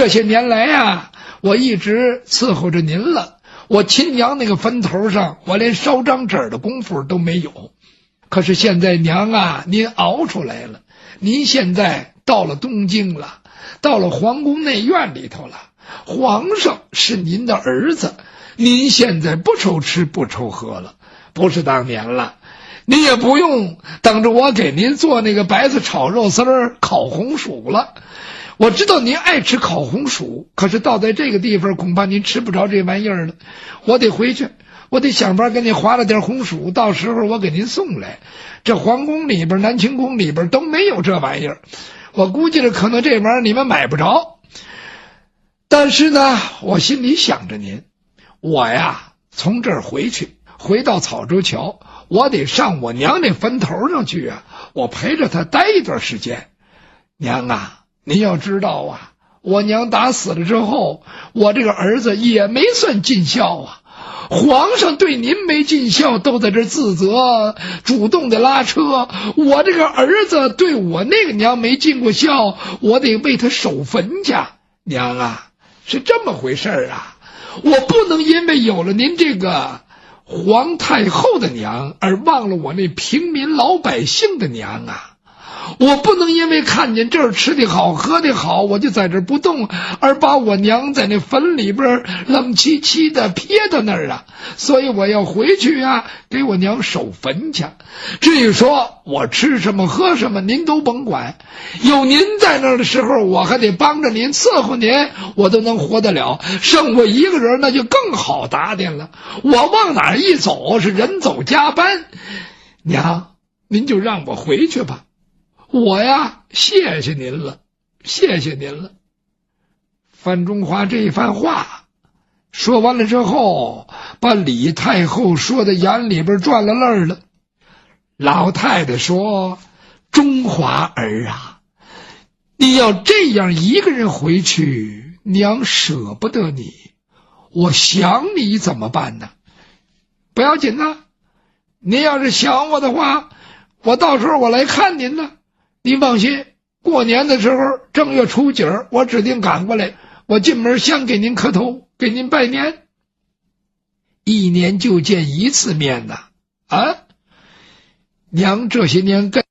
这些年来呀，我一直伺候着您了。我亲娘那个坟头上，我连烧张纸的功夫都没有。可是现在娘啊，您熬出来了，您现在到了东京了，到了皇宫内院里头了。皇上是您的儿子，您现在不愁吃不愁喝了，不是当年了。您也不用等着我给您做那个白菜炒肉丝儿、烤红薯了。我知道您爱吃烤红薯，可是到在这个地方恐怕您吃不着这玩意儿了。我得回去，我得想法给您划了点红薯，到时候我给您送来。这皇宫里边、南清宫里边都没有这玩意儿，我估计着可能这玩意儿你们买不着。但是呢，我心里想着您，我呀从这儿回去，回到草洲桥，我得上我娘那坟头上去啊，我陪着她待一段时间。娘啊，您要知道啊，我娘打死了之后，我这个儿子也没算尽孝啊。皇上对您没尽孝都在这自责，主动的拉车。我这个儿子对我那个娘没尽过孝，我得为他守坟去。娘啊，是这么回事啊，我不能因为有了您这个皇太后的娘而忘了我那平民老百姓的娘啊。我不能因为看见这儿吃的好喝的好，我就在这儿不动，而把我娘在那坟里边冷凄凄的撇到那儿啊。所以我要回去啊，给我娘守坟去。至于说我吃什么喝什么您都甭管，有您在那儿的时候，我还得帮着您伺候您，我都能活得了。剩我一个人那就更好打点了，我往哪儿一走是人走加班。娘，您就让我回去吧，我呀谢谢您了，谢谢您了。范中华这一番话说完了之后，把李太后说的眼里边转了泪了。老太太说，中华儿啊，你要这样一个人回去，娘舍不得你，我想你怎么办呢？不要紧呐，您要是想我的话，我到时候我来看您呢。您放心，过年的时候正月初几儿，我指定赶过来，我进门先给您磕头，给您拜年。一年就见一次面呐，啊，娘这些年跟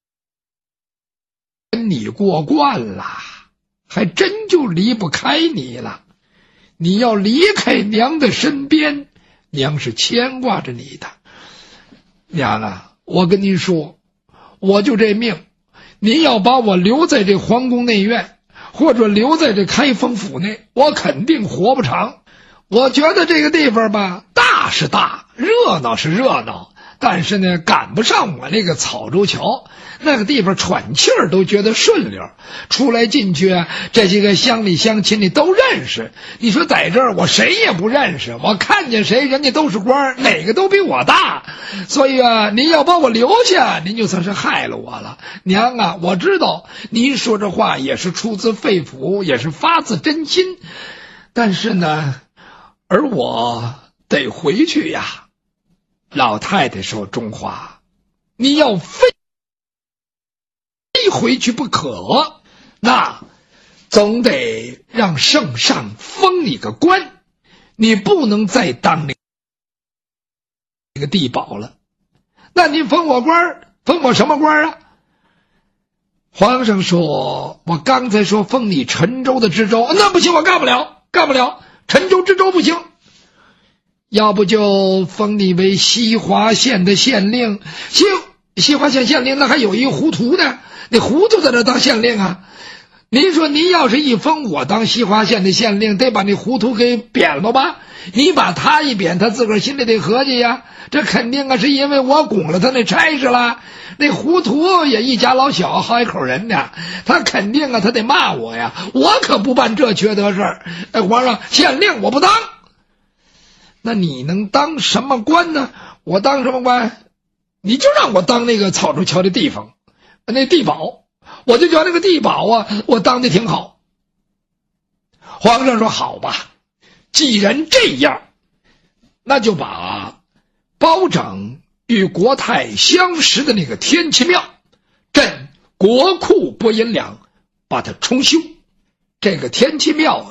你过惯了，还真就离不开你了。你要离开娘的身边，娘是牵挂着你的。娘啊，我跟您说，我就这命，您要把我留在这皇宫内院，或者留在这开封府内，我肯定活不长。我觉得这个地方吧，大是大，热闹是热闹，但是呢，赶不上我那个草洲桥那个地方，喘气儿都觉得顺溜，出来进去啊，这些个乡里乡亲你都认识。你说在这儿我谁也不认识，我看见谁人家都是官，哪个都比我大。所以啊，您要把我留下，您就算是害了我了。娘啊，我知道您说这话也是出自肺腑，也是发自真心，但是呢，而我得回去呀。老太太说，中华，你要非回去不可，那总得让圣上封你个官，你不能再当那个地保了。那您封我官，封我什么官啊？皇上说，我刚才说封你陈州的知州，那不行，我干不了，干不了，陈州知州不行。要不就封你为西华县的县令。行，西华县县令那还有一糊涂的，那糊涂在这当县令啊。您说您要是一封我当西华县的县令，得把那糊涂给贬了吧？你把他一贬，他自个儿心里得合计呀，这肯定啊是因为我拱了他那差事了。那糊涂也一家老小好几口人呢，他肯定啊他得骂我呀，我可不办这缺德事儿。皇上，县令我不当。那你能当什么官呢？我当什么官？你就让我当那个草洲桥的地方，那地保，我就觉得那个地保啊，我当的挺好。皇上说，好吧，既然这样，那就把包拯与国泰相识的那个天齐庙，朕国库拨银两把它重修。这个天齐庙